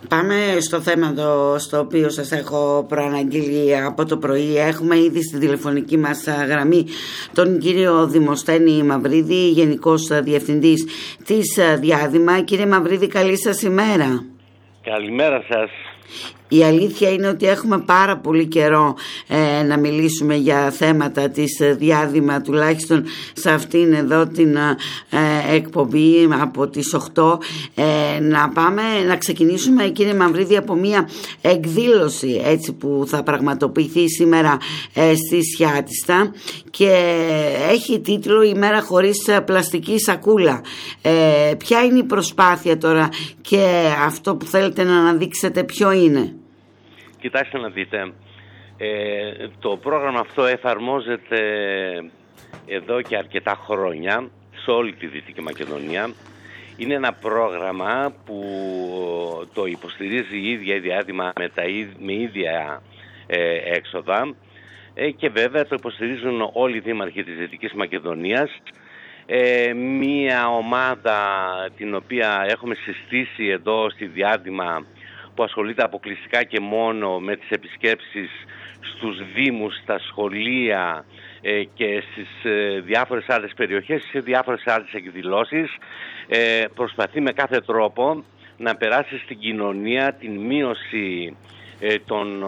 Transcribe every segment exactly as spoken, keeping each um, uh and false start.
Πάμε στο θέμα το, στο οποίο σας έχω προαναγγείλει από το πρωί. Έχουμε ήδη στη τηλεφωνική μας γραμμή τον κύριο Δημοσθένη Μαυρίδη, Γενικός Διευθυντής της Διάδημα. Κύριε Μαυρίδη, καλή σας ημέρα. Καλημέρα σας. Η αλήθεια είναι ότι έχουμε πάρα πολύ καιρό ε, να μιλήσουμε για θέματα της Διάδημα, τουλάχιστον σε αυτήν εδώ την ε, εκπομπή από τις οκτώ. Ε, να πάμε να ξεκινήσουμε, κύριε Μαυρίδη, από μια εκδήλωση έτσι, που θα πραγματοποιηθεί σήμερα ε, στη Σιάτιστα και έχει τίτλο «Η μέρα χωρίς πλαστική σακούλα». Ε, ποια είναι η προσπάθεια τώρα και αυτό που θέλετε να αναδείξετε ποιο είναι? Κοιτάξτε να δείτε, ε, το πρόγραμμα αυτό εφαρμόζεται εδώ και αρκετά χρόνια σε όλη τη Δυτική Μακεδονία. Είναι ένα πρόγραμμα που το υποστηρίζει η ίδια η Διάδημα με, τα, με ίδια ε, έξοδα ε, και βέβαια το υποστηρίζουν όλοι οι δήμαρχοι της Δυτικής Μακεδονίας. Ε, μία ομάδα την οποία έχουμε συστήσει εδώ στη Διάδημα, που ασχολείται αποκλειστικά και μόνο με τις επισκέψεις στους δήμους, στα σχολεία ε, και στις ε, διάφορες άλλες περιοχές, σε διάφορες άλλες εκδηλώσεις, ε, προσπαθεί με κάθε τρόπο να περάσει στην κοινωνία την μείωση ε, των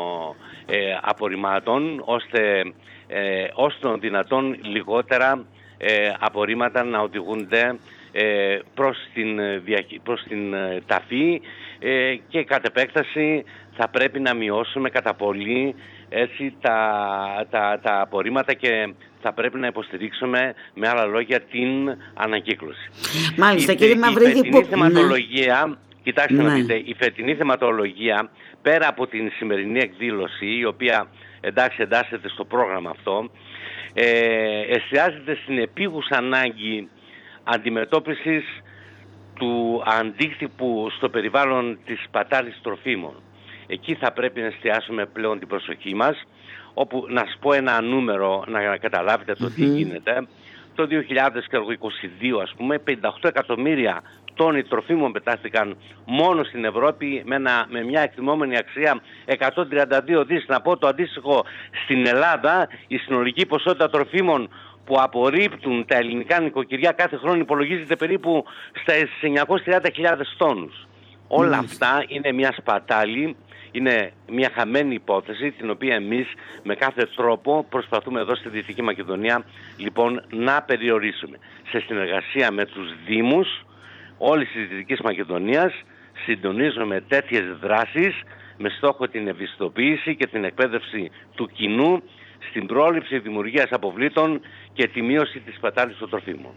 ε, απορριμμάτων, ώστε ε, όσο των δυνατόν λιγότερα ε, απορρίμματα να οδηγούνται ε, προς την, προς την ε, ταφή ε, και κατ' επέκταση θα πρέπει να μειώσουμε κατά πολύ έτσι, τα, τα, τα απορρίμματα και θα πρέπει να υποστηρίξουμε με άλλα λόγια την ανακύκλωση. Μάλιστα, η, κύριε η, Μαυρίδη, η φετινή που... θεματολογία, ναι. κοιτάξτε ναι. να δείτε, η φετινή θεματολογία πέρα από την σημερινή εκδήλωση, η οποία εντάξει εντάσσεται στο πρόγραμμα αυτό, ε, εστιάζεται στην επίγουσα ανάγκη αντιμετώπισης του αντίκτυπου στο περιβάλλον της σπατάλης τροφίμων. Εκεί θα πρέπει να εστιάσουμε πλέον την προσοχή μας, όπου να σας πω ένα νούμερο να καταλάβετε το mm-hmm. τι γίνεται. Το δύο χιλιάδες είκοσι δύο ας πούμε πενήντα οκτώ εκατομμύρια τόνοι τροφίμων πετάχτηκαν μόνο στην Ευρώπη με, ένα, με μια εκτιμόμενη αξία εκατόν τριάντα δύο δις. Να πω το αντίστοιχο στην Ελλάδα, η συνολική ποσότητα τροφίμων που απορρίπτουν τα ελληνικά νοικοκυριά κάθε χρόνο υπολογίζεται περίπου στα εννιακόσιες τριάντα χιλιάδες τόνους. Όλα αυτά είναι μια σπατάλη, είναι μια χαμένη υπόθεση, την οποία εμείς με κάθε τρόπο προσπαθούμε εδώ στη Δυτική Μακεδονία λοιπόν να περιορίσουμε. Σε συνεργασία με τους Δήμους όλης της Δυτικής Μακεδονίας συντονίζουμε τέτοιες δράσεις με στόχο την ευαισθητοποίηση και την εκπαίδευση του κοινού στην πρόληψη δημιουργίας αποβλήτων και τη μείωση της σπατάλης των τροφίμων.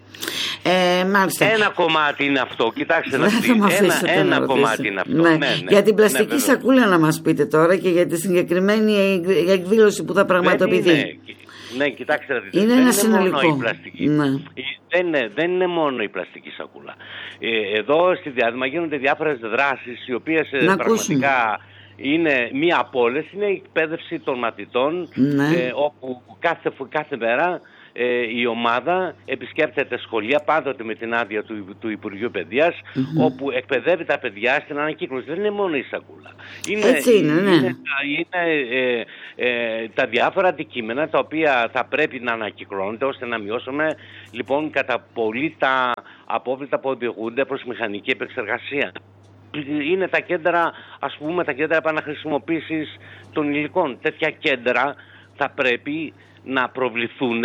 Ε, ένα κομμάτι είναι αυτό, κοιτάξτε να δείτε. Ένα, ένα κομμάτι είναι αυτό. Ναι. Ναι, ναι, για την πλαστική ναι, σακούλα να μας πείτε τώρα και για τη συγκεκριμένη εκδήλωση που θα πραγματοποιηθεί. Είναι, ναι, κοιτάξτε να δείτε. Είναι δεν ένα είναι συνολικό. μόνο η πλαστική. Ναι. Δεν, είναι, δεν είναι μόνο η πλαστική σακούλα. Ε, εδώ στη Διάδημα γίνονται διάφορες δράσεις οι οποίες να πραγματικά... Ακούσουμε. Είναι μία από όλες, είναι η εκπαίδευση των μαθητών, ναι. ε, όπου κάθε, κάθε μέρα ε, η ομάδα επισκέπτεται σχολεία, πάντοτε με την άδεια του, του Υπουργείου Παιδείας, mm-hmm. όπου εκπαιδεύει τα παιδιά στην ανακύκλωση. Δεν είναι μόνο η σακούλα. Είναι, Έτσι είναι, ναι. είναι, είναι ε, ε, τα διάφορα αντικείμενα τα οποία θα πρέπει να ανακυκλώνονται ώστε να μειώσουμε λοιπόν κατά πολύ τα απόβλητα που οδηγούνται προς μηχανική επεξεργασία. Είναι τα κέντρα, ας πούμε, τα κέντρα επαναχρησιμοποίησης των υλικών. Τέτοια κέντρα θα πρέπει να προβληθούν.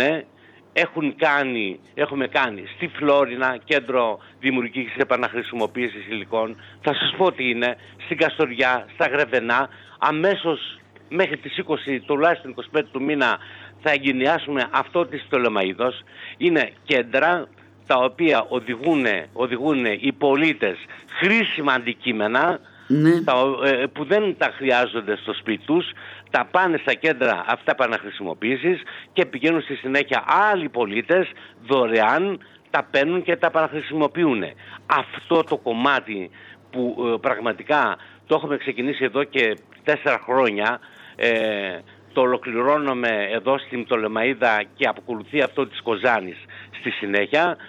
Έχουν κάνει, έχουμε κάνει στη Φλόρινα κέντρο δημιουργικής επαναχρησιμοποίησης υλικών. Θα σας πω τι είναι, στην Καστοριά, στα Γρεβενά. Αμέσως μέχρι τις είκοσι, τουλάχιστον είκοσι πέντε του μήνα, θα εγκαινιάσουμε αυτό της Πτολεμαΐδος. Είναι κέντρα τα οποία οδηγούν, οδηγούν οι πολίτες χρήσιμα αντικείμενα, ναι. τα, ε, που δεν τα χρειάζονται στο σπίτι τους, τα πάνε στα κέντρα αυτά επαναχρησιμοποίησης και πηγαίνουν στη συνέχεια άλλοι πολίτες δωρεάν, τα παίρνουν και τα επαναχρησιμοποιούν. Αυτό το κομμάτι που ε, πραγματικά το έχουμε ξεκινήσει εδώ και τέσσερα χρόνια, ε, το ολοκληρώνουμε εδώ στην Πτολεμαΐδα και ακολουθεί αυτό της Κοζάνης στη συνέχεια.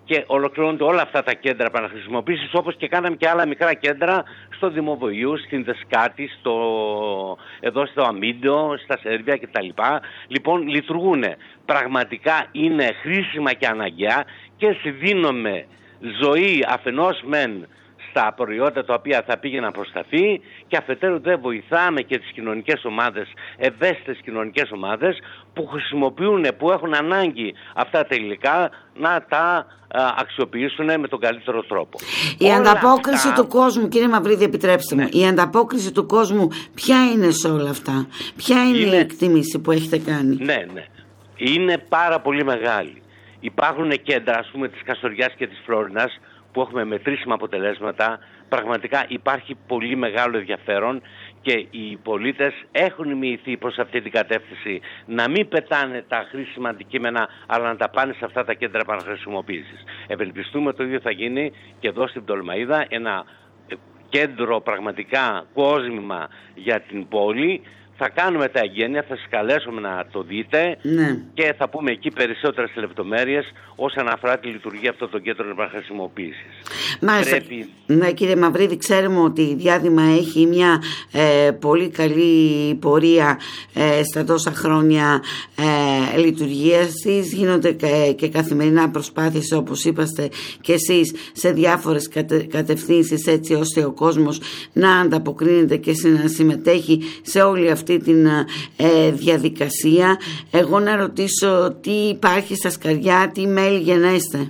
και ολοκληρώνονται όλα αυτά τα κέντρα επαναχρησιμοποίησης, όπως και κάναμε και άλλα μικρά κέντρα στο Δημοβοίου, στην Δεσκάτη, στο, εδώ στο Αμίντο, στα Σέρβια κτλ. Λοιπόν, λειτουργούν. Πραγματικά είναι χρήσιμα και αναγκαία και δίνουμε ζωή αφενός μεν στα προϊόντα τα οποία θα πήγαιναν προς ταφή και αφετέρου δεν βοηθάμε και τις κοινωνικές ομάδες, ευαίσθητες κοινωνικές ομάδες που χρησιμοποιούν, που έχουν ανάγκη αυτά τα υλικά να τα α, αξιοποιήσουν με τον καλύτερο τρόπο. Η όλα ανταπόκριση αυτά... του κόσμου, κύριε Μαυρίδη, επιτρέψτε μου, ναι. η ανταπόκριση του κόσμου ποια είναι σε όλα αυτά, ποια είναι, είναι... η εκτίμηση που έχετε κάνει? Ναι, ναι, είναι πάρα πολύ μεγάλη. Υπάρχουν κέντρα, ας πούμε, της Καστοριάς και της Φλόρινας, που έχουμε μετρήσιμα αποτελέσματα. Πραγματικά υπάρχει πολύ μεγάλο ενδιαφέρον και οι πολίτες έχουν μοιηθεί προς αυτή την κατεύθυνση να μην πετάνε τα χρήσιμα αντικείμενα, αλλά να τα πάνε σε αυτά τα κέντρα επαναχρησιμοποίησης. Ευελπιστούμε το ίδιο θα γίνει και εδώ στην Πτολεμαΐδα, ένα κέντρο πραγματικά κόσμημα για την πόλη. Θα κάνουμε τα εγγένεια, θα σας καλέσουμε να το δείτε, ναι. και θα πούμε εκεί περισσότερες λεπτομέρειες όσον αφορά τη λειτουργία αυτών των κέντρων επαναχρησιμοποίησης. Μάλιστα. Πρέπει... Ναι, κύριε Μαυρίδη, ξέρουμε ότι η Διάδημα έχει μια ε, πολύ καλή πορεία ε, στα τόσα χρόνια ε, λειτουργίας της. Γίνονται και, και καθημερινά προσπάθειες, όπως είπατε και εσείς, σε διάφορες κατε, κατευθύνσεις, έτσι ώστε ο κόσμος να ανταποκρίνεται και να συμμετέχει σε όλη αυτή αυτή την ε, διαδικασία. Εγώ να ρωτήσω τι υπάρχει στα Σκαριά, τι μέλη γενέστε?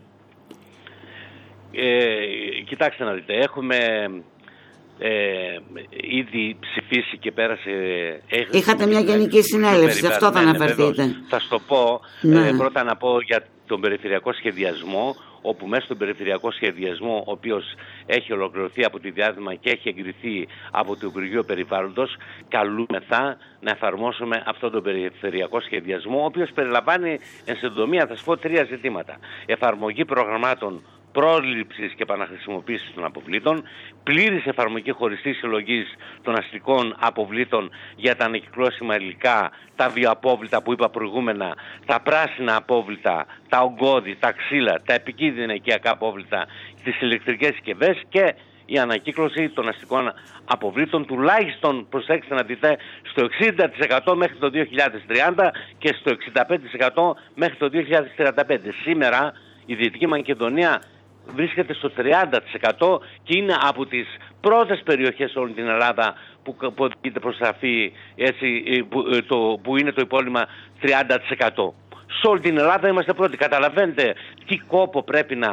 Ε, κοιτάξτε να δείτε, έχουμε ε, ήδη ψηφίσει και πέρασε... Είχατε μια γενική συνέλευση, αυτό θα αναφερθείτε. Ναι, θα σου το πω, ναι. ε, πρώτα να πω για τον περιφερειακό σχεδιασμό, όπου μέσα στον περιφερειακό σχεδιασμό, ο οποίος έχει ολοκληρωθεί από τη Διάδημα και έχει εγκριθεί από το Υπουργείο Περιβάλλοντος, καλούμεθα να εφαρμόσουμε αυτόν τον περιφερειακό σχεδιασμό, ο οποίος περιλαμβάνει εν συντομία, θα σας πω, τρία ζητήματα. Εφαρμογή προγραμμάτων πρόληψης και επαναχρησιμοποίησης των αποβλήτων, πλήρης εφαρμογή χωριστής συλλογής των αστικών αποβλήτων για τα ανακυκλώσιμα υλικά, τα βιοαπόβλητα που είπα προηγούμενα, τα πράσινα απόβλητα, τα ογκώδη, τα ξύλα, τα επικίνδυνα οικιακά απόβλητα, τις ηλεκτρικές συσκευές και η ανακύκλωση των αστικών αποβλήτων τουλάχιστον, προσέξτε να δείτε, στο εξήντα τοις εκατό μέχρι το δύο χιλιάδες τριάντα και στο εξήντα πέντε τοις εκατό μέχρι το δύο χιλιάδες τριάντα πέντε. Σήμερα η Δυτική Μακεδονία βρίσκεται στο τριάντα τοις εκατό και είναι από τις πρώτες περιοχές σε όλη την Ελλάδα που οδηγείται προς ταφή, έτσι, που, το, που είναι το υπόλοιμα τριάντα τοις εκατό. Σε όλη την Ελλάδα είμαστε πρώτοι. Καταλαβαίνετε τι κόπο πρέπει να,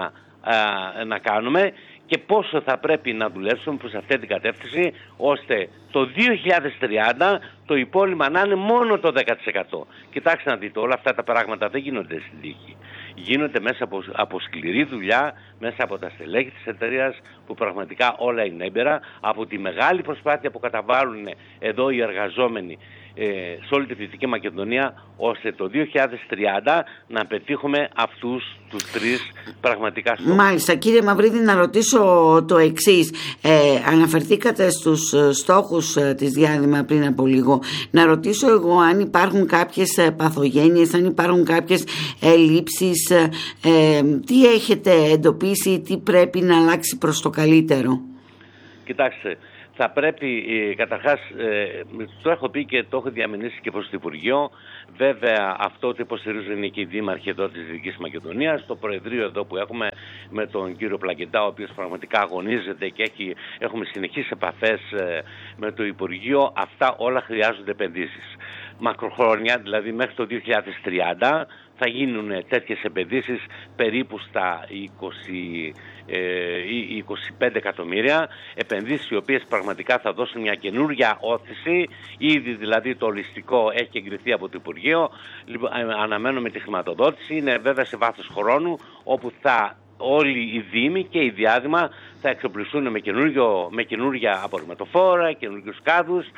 α, να κάνουμε και πόσο θα πρέπει να δουλέψουμε προς αυτή την κατεύθυνση, ώστε το δύο χιλιάδες τριάντα το υπόλοιμα να είναι μόνο το δέκα τοις εκατό. Κοιτάξτε να δείτε, όλα αυτά τα πράγματα δεν γίνονται στην τύχη. Γίνονται μέσα από, από σκληρή δουλειά, μέσα από τα στελέχη της εταιρείας που πραγματικά όλα είναι έμπερα, από τη μεγάλη προσπάθεια που καταβάλουν εδώ οι εργαζόμενοι ε, σε όλη τη Δυτική Μακεδονία, ώστε το δύο χιλιάδες τριάντα να πετύχουμε αυτούς τους τρεις πραγματικά στόχους. Μάλιστα, κύριε Μαυρίδη, να ρωτήσω το εξής. Ε, αναφερθήκατε στους στόχους της Διάδημα πριν από λίγο. Να ρωτήσω εγώ αν υπάρχουν κάποιες παθογένειες, αν υπάρχουν κάποιες ελλείψεις, ε, τι έχετε εντοπίσει, τι πρέπει να αλλάξει προς το καλύτερο? Κοιτάξτε, θα πρέπει ε, καταρχάς, ε, το έχω πει και το έχω διαμηνήσει και προς το Υπουργείο, βέβαια αυτό το υποστηρίζουν και οι δήμαρχοι εδώ της Δυτικής Μακεδονίας, το Προεδρείο εδώ που έχουμε με τον κύριο Πλακεντά, ο οποίος πραγματικά αγωνίζεται και έχει, έχουμε συνεχείς επαφές ε, με το Υπουργείο. Αυτά όλα χρειάζονται επενδύσεις. Μακροχρόνια, δηλαδή μέχρι το δύο χιλιάδες τριάντα, θα γίνουν τέτοιες επενδύσεις περίπου στα είκοσι, είκοσι πέντε εκατομμύρια, επενδύσεις οι οποίες πραγματικά θα δώσουν μια καινούργια όθηση. Ήδη δηλαδή το ολιστικό έχει εγκριθεί από το Υπουργείο, αναμένουμε τη χρηματοδότηση, είναι βέβαια σε βάθος χρόνου, όπου θα όλοι οι Δήμοι και η Διάδημα θα εξοπλιστούν με, με καινούργια απορριμματοφόρα, καινούργιους κάδους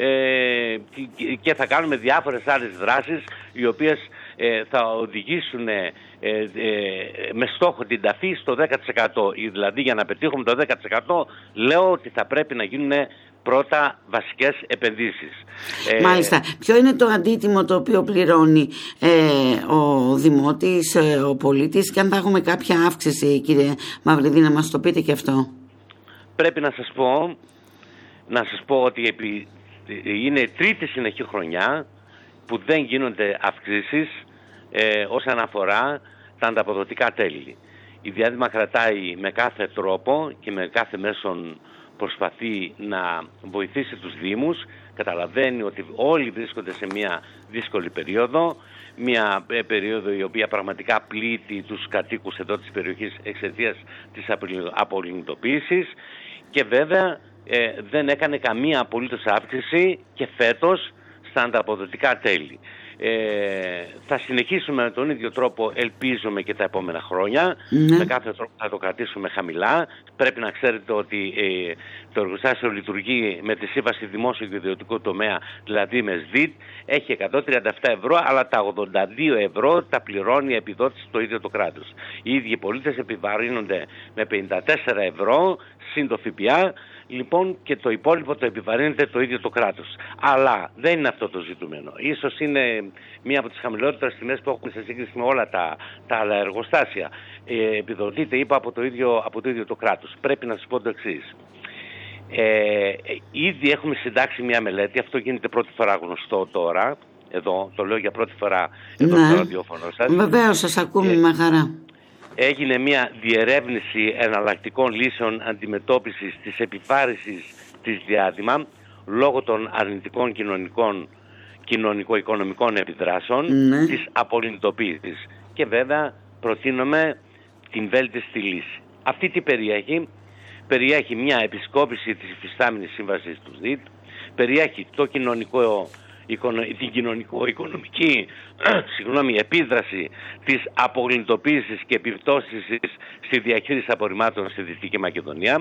ε, και θα κάνουμε διάφορες άλλες δράσεις οι οποίες ε, θα οδηγήσουν ε, ε, με στόχο την ταφή στο δέκα τοις εκατό. Δηλαδή για να πετύχουμε το δέκα τοις εκατό λέω ότι θα πρέπει να γίνουν πρώτα βασικές επενδύσεις. Μάλιστα. Ε, Ποιο είναι το αντίτιμο το οποίο πληρώνει ε, ο Δημότης, ε, ο πολίτης, και αν θα έχουμε κάποια αύξηση, κύριε Μαυρίδη, να μας το πείτε και αυτό. Πρέπει να σας πω, να σας πω ότι επί, είναι τρίτη συνεχή χρονιά που δεν γίνονται αυξήσεις ε, όσον αφορά τα ανταποδοτικά τέλη. Η Διάδημα κρατάει με κάθε τρόπο και με κάθε μέσον προσπαθεί να βοηθήσει τους Δήμους. Καταλαβαίνει ότι όλοι βρίσκονται σε μια δύσκολη περίοδο, μια ε, περίοδο η οποία πραγματικά πλήττει τους κατοίκους εδώ της περιοχής εξαιτίας της απολιγνητοποίησης, και βέβαια ε, δεν έκανε καμία απολύτως αύξηση και φέτος στα ανταποδοτικά τέλη. Ε, θα συνεχίσουμε με τον ίδιο τρόπο, ελπίζουμε, και τα επόμενα χρόνια. Ναι. Με κάθε τρόπο θα το κρατήσουμε χαμηλά. Πρέπει να ξέρετε ότι ε, το εργοστάσιο λειτουργεί με τη σύμβαση δημόσιο και ιδιωτικού τομέα, δηλαδή με ΣΔΙΤ. Έχει εκατόν τριάντα επτά ευρώ, αλλά τα ογδόντα δύο ευρώ τα πληρώνει η επιδότηση το ίδιο το κράτος. Οι ίδιοι πολίτες επιβαρύνονται με πενήντα τέσσερα ευρώ συν το ΦΠΑ. Λοιπόν, και το υπόλοιπο το επιβαρύνεται το ίδιο το κράτος. Αλλά δεν είναι αυτό το ζητούμενο. Ίσως είναι μία από τις χαμηλότερες τιμές που έχουμε σε σύγκριση με όλα τα, τα άλλα εργοστάσια. Ε, επιδοτείται, είπα, από το, ίδιο, από το ίδιο το κράτος. Πρέπει να σας πω το εξής. Ε, ήδη έχουμε συντάξει μία μελέτη, αυτό γίνεται πρώτη φορά γνωστό τώρα. Εδώ, το λέω για πρώτη φορά εδώ, ναι, στο ραδιόφωνο σας. Βεβαίως, σας ακούμε ε, με χαρά. Έγινε μια διερεύνηση εναλλακτικών λύσεων αντιμετώπισης της επιβάρησης της Διάδημα λόγω των αρνητικών κοινωνικών, κοινωνικο-οικονομικών επιδράσεων, ναι, της απολιγνητοποίησης. Και βέβαια προτείνουμε την βέλτιστη λύση. Αυτή τι περιέχει? Περιέχει μια επισκόπηση της υφιστάμενης σύμβασης του ΣΔΙΤ, περιέχει το κοινωνικό, την κοινωνικο-οικονομική συγγνώμη, επίδραση της απολιγνητοποίησης και επιπτώσεις στη διαχείριση απορριμμάτων στη Δυτική Μακεδονία,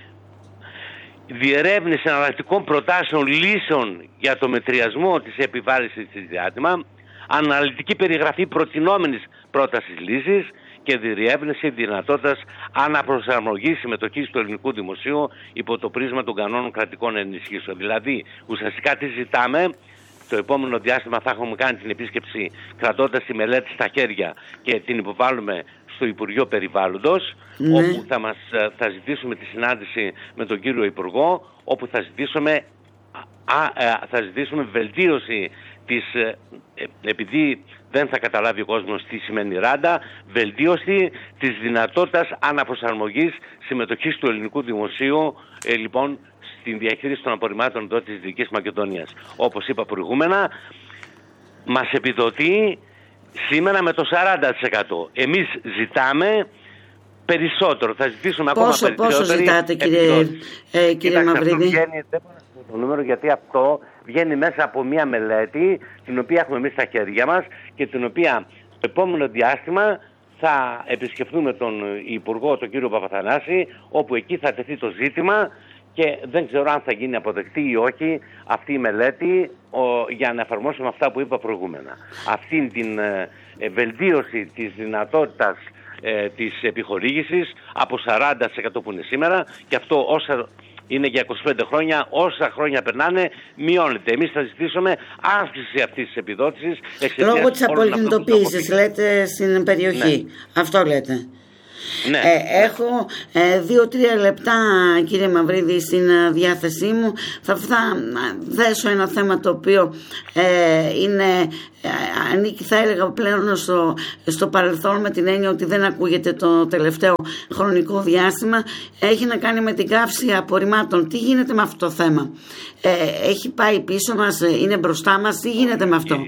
διερεύνηση εναλλακτικών προτάσεων λύσεων για το μετριασμό της επιβάρησης της Διάδημα, αναλυτική περιγραφή προτινόμενης πρότασης λύσης και διερεύνηση δυνατότητας αναπροσαρμογής συμμετοχής του ελληνικού δημοσίου υπό το πρίσμα των κανόνων κρατικών ενισχύσεων. Δηλαδή, ουσιαστικά τι ζητάμε? Το επόμενο διάστημα θα έχουμε κάνει την επίσκεψη κρατώντας τη μελέτη στα χέρια και την υποβάλλουμε στο Υπουργείο Περιβάλλοντος, ναι, όπου θα, μας, θα ζητήσουμε τη συνάντηση με τον κύριο Υπουργό, όπου θα ζητήσουμε, α, θα ζητήσουμε βελτίωση της, επειδή δεν θα καταλάβει ο κόσμος τι σημαίνει ράντα, βελτίωση της δυνατότητας αναπροσαρμογής συμμετοχής του ελληνικού δημοσίου, ε, λοιπόν, στην διαχείριση των απορριμμάτων εδώ της Δυτικής Μακεδονίας. Όπως είπα προηγούμενα, μας επιδοτεί σήμερα με το σαράντα τοις εκατό. Εμείς ζητάμε περισσότερο. Θα ζητήσουμε πόσο, ακόμα περισσότερο. Πόσο ζητάτε, κύριε, ε, κύριε Μαυρίδη? Βγαίνει, δεν μπορώ να πω το νούμερο, γιατί αυτό βγαίνει μέσα από μια μελέτη την οποία έχουμε εμείς στα χέρια μας και την οποία το επόμενο διάστημα θα επισκεφθούμε τον Υπουργό, τον κύριο Παπαθανάση, όπου εκεί θα τεθεί το ζήτημα και δεν ξέρω αν θα γίνει αποδεκτή ή όχι αυτή η μελέτη ο, για να εφαρμόσουμε αυτά που είπα προηγούμενα. Αυτή την ε, βελτίωση της δυνατότητας ε, της επιχορήγησης από σαράντα τοις εκατό που είναι σήμερα, και αυτό όσα είναι για είκοσι πέντε χρόνια, όσα χρόνια περνάνε μειώνεται. Εμείς θα ζητήσουμε αύξηση αυτής της επιδότησης λόγω της απολιγνητοποίησης, λέτε, στην περιοχή. Ναι. Αυτό λέτε. Ναι. Ε, έχω ε, δύο-τρία λεπτά, κύριε Μαυρίδη, στην ε, διάθεσή μου. Θα, θα δέσω ένα θέμα το οποίο ε, είναι, ε, ανήκει, θα έλεγα, πλέον στο, στο παρελθόν, με την έννοια ότι δεν ακούγεται το τελευταίο χρονικό διάστημα. Έχει να κάνει με την καύση απορριμμάτων. Τι γίνεται με αυτό το θέμα? Ε, έχει πάει πίσω μας, είναι μπροστά μας? Τι γίνεται με αυτό?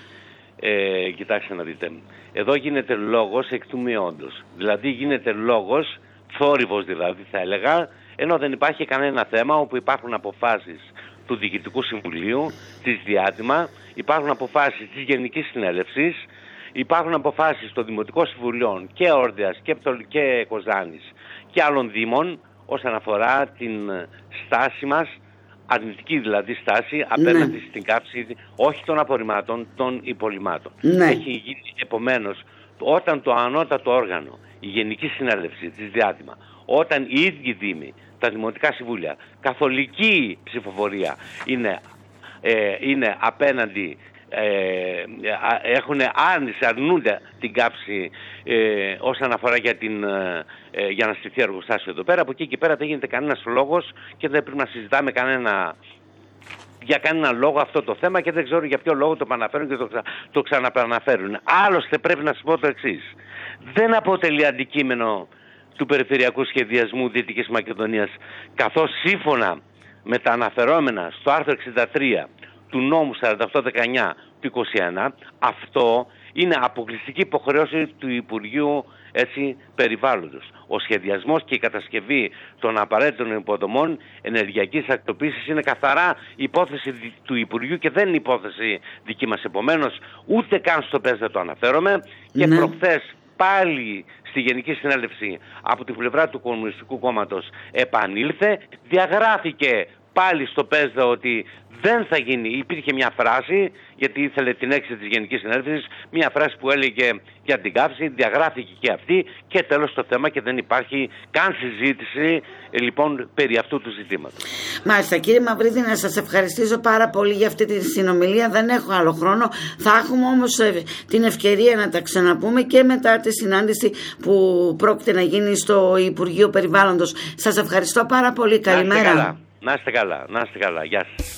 Ε, κοιτάξτε να δείτε. Εδώ γίνεται λόγος εκ του μειόντος. Δηλαδή γίνεται λόγος, θόρυβος δηλαδή θα έλεγα, ενώ δεν υπάρχει κανένα θέμα, όπου υπάρχουν αποφάσεις του Διοικητικού Συμβουλίου, της Διάδημα, υπάρχουν αποφάσεις της Γενικής Συνέλευσης, υπάρχουν αποφάσεις των Δημοτικών Συμβουλίων και Όρδιας και, και Κοζάνης και άλλων Δήμων όσον αφορά την στάση μας, αρνητική δηλαδή στάση απέναντι, ναι, στην καύση όχι των απορριμμάτων, των υπολειμμάτων. Ναι. Έχει γίνει επομένως, όταν το ανώτατο όργανο, η Γενική Συνέλευση της Διάδημα, όταν οι ίδιοι δήμοι, τα δημοτικά συμβούλια, καθολική ψηφοφορία είναι, ε, είναι απέναντι, ε, έχουν άρνηση, αρνούνται την κάψη ε, όσον αφορά για, την, ε, για να στηθεί εργοστάσιο εδώ πέρα, από εκεί και πέρα δεν γίνεται κανένας λόγος και δεν πρέπει να συζητάμε κανένα, για κανένα λόγο αυτό το θέμα και δεν ξέρω για ποιο λόγο το επαναφέρουν και το, ξα, το ξαναπαναφέρουν. Άλλωστε πρέπει να σας πω το εξής. Δεν αποτελεί αντικείμενο του περιφερειακού σχεδιασμού Δυτικής Μακεδονίας, καθώς σύμφωνα με τα αναφερόμενα στο άρθρο εξήντα τρία του νόμου σαράντα οκτώ δεκαεννιά του είκοσι ένα, αυτό είναι αποκλειστική υποχρέωση του Υπουργείου έτσι, Περιβάλλοντος. Ο σχεδιασμός και η κατασκευή των απαραίτητων υποδομών ενεργειακής ακτοποίησης είναι καθαρά υπόθεση του Υπουργείου και δεν είναι υπόθεση δική μας. Επομένως, ούτε καν στο ΠΕΣ δεν το αναφέρομαι. Και ναι. Προχθές πάλι στη Γενική Συνέλευση από την πλευρά του Κομμουνιστικού Κόμματος επανήλθε, διαγράφηκε πάλι στο ΠΕΣΔ ότι δεν θα γίνει, υπήρχε μια φράση, γιατί ήθελε την έξι της Γενικής Συνέλευσης, μια φράση που έλεγε για την κάψη, διαγράφηκε και αυτή και τέλος το θέμα και δεν υπάρχει καν συζήτηση λοιπόν περί αυτού του ζητήματος. Μάλιστα, κύριε Μαυρίδη, να σας ευχαριστήσω πάρα πολύ για αυτή τη συνομιλία, δεν έχω άλλο χρόνο, θα έχουμε όμως την ευκαιρία να τα ξαναπούμε και μετά τη συνάντηση που πρόκειται να γίνει στο Υπουργείο Περιβάλλοντος. Σας ευχαριστώ πάρα πολύ, καλημέρα. Να είστε καλά, να είστε καλά, γεια σας.